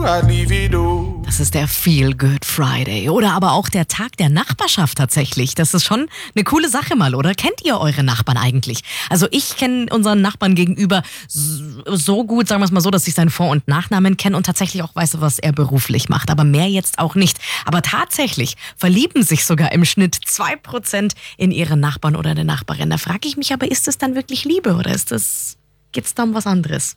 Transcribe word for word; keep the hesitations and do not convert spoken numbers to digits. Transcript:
Das ist der Feel Good Friday oder aber auch der Tag der Nachbarschaft tatsächlich. Das ist schon eine coole Sache mal, oder? Kennt ihr eure Nachbarn eigentlich? Also ich kenne unseren Nachbarn gegenüber so gut, sagen wir es mal so, dass ich seinen Vor- und Nachnamen kenne und tatsächlich auch weiß, was er beruflich macht. Aber mehr jetzt auch nicht. Aber tatsächlich verlieben sich sogar im Schnitt zwei Prozent in ihre Nachbarn oder eine Nachbarin. Da frage ich mich aber, ist das dann wirklich Liebe oder ist das, geht's da um was anderes?